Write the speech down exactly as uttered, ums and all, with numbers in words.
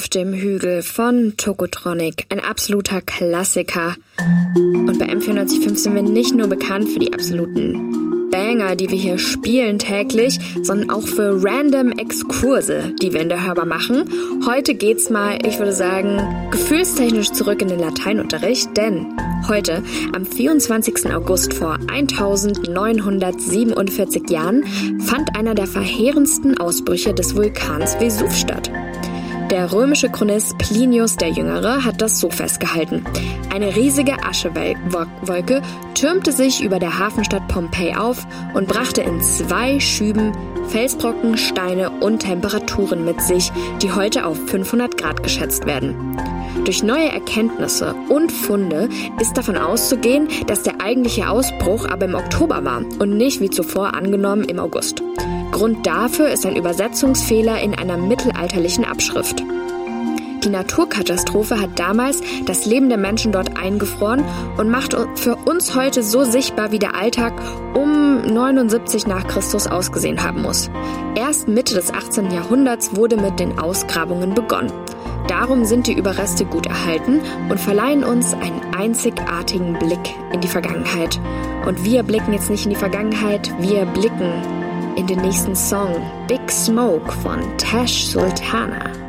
auf dem Hügel von Tokotronic, ein absoluter Klassiker. Und bei M vierundneunzig Komma fünf sind wir nicht nur bekannt für die absoluten Banger, die wir hier spielen täglich, sondern auch für random Exkurse, die wir in der Hörbar machen. Heute geht's mal, ich würde sagen, gefühlstechnisch zurück in den Lateinunterricht, denn heute, am vierundzwanzigsten August vor eintausendneunhundertsiebenundvierzig Jahren, fand einer der verheerendsten Ausbrüche des Vulkans Vesuv statt. Der römische Chronist Plinius der Jüngere hat das so festgehalten. Eine riesige Aschewolke türmte sich über der Hafenstadt Pompeji auf und brachte in zwei Schüben Felsbrocken, Steine und Temperaturen mit sich, die heute auf fünfhundert Grad geschätzt werden. Durch neue Erkenntnisse und Funde ist davon auszugehen, dass der eigentliche Ausbruch aber im Oktober war und nicht wie zuvor angenommen im August. Grund dafür ist ein Übersetzungsfehler in einer mittelalterlichen Abschrift. Die Naturkatastrophe hat damals das Leben der Menschen dort eingefroren und macht für uns heute so sichtbar, wie der Alltag um neunundsiebzig nach Christus ausgesehen haben muss. Erst Mitte des achtzehnten Jahrhunderts wurde mit den Ausgrabungen begonnen. Darum sind die Überreste gut erhalten und verleihen uns einen einzigartigen Blick in die Vergangenheit. Und wir blicken jetzt nicht in die Vergangenheit, wir blicken in den nächsten Song Big Smoke von Tash Sultana.